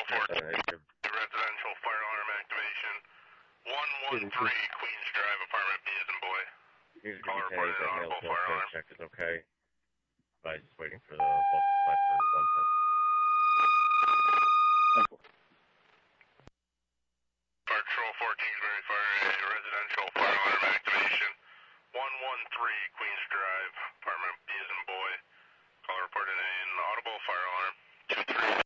14, residential fire alarm activation. 113 Queens Drive, apartment B as in boy. Call reported an audible fire alarm. Check is okay. But just waiting for the bus to fly for 1 10. Fire Patrol 14 is ready for a residential fire alarm activation. 113 Queens Drive.